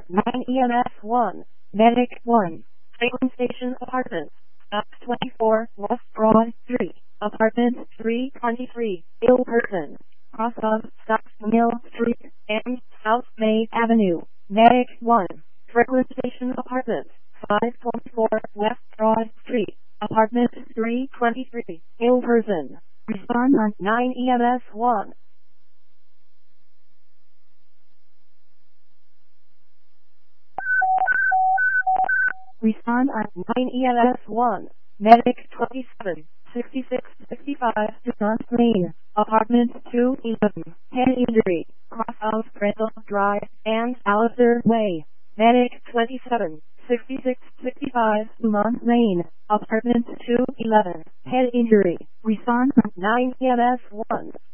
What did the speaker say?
9 EMS 1, Medic 1, Franklin Station Apartments, Stop 24, West Broad 3, Apartment 323, ill person, cross of Stocks Mill Street and South May Avenue, Medic 1, Franklin Station Apartments, 524 West Broad Street, Apartment 323, ill person. Respond on 9 EMS 1. Respond on 9 EMS 1. Medic 27, 6665, North Main, Apartment 211, head injury, Crosshouse Rental Drive, and Alistair Way. Medic 27, 6665, Mount Main, Apartment 211, head injury. Respond on 9 EMS 1.